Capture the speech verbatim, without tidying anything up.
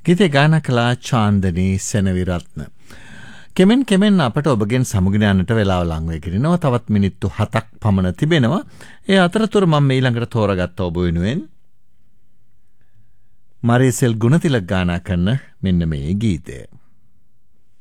ගීතේ ගායනා කළා චාන්දනී සෙනවිරත්න. කෙමෙන් කෙමෙන් අපට ඔබගෙන් සමුගෙන යන්නට වෙලාව ලං වෙ කිරිනවා. තවත් මිනිත්තු හතක් පමණ තිබෙනවා. ඒ අතරතුර මම ඊළඟට තෝරගත්ත ඔබ වෙනුවෙන් මරීසෙල් ගුණතිලක ගායනා කරන මෙන්න මේ ගීතය.